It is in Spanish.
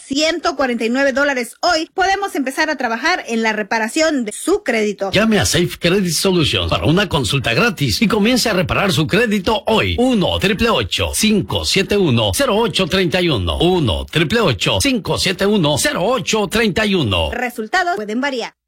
$149 hoy, podemos empezar a trabajar en la reparación de su crédito. Llame a Safe Credit Solutions para una consulta gratis y comience a reparar su crédito hoy. 1-888-571-0831. 1-888-571-0831. Resultados pueden variar.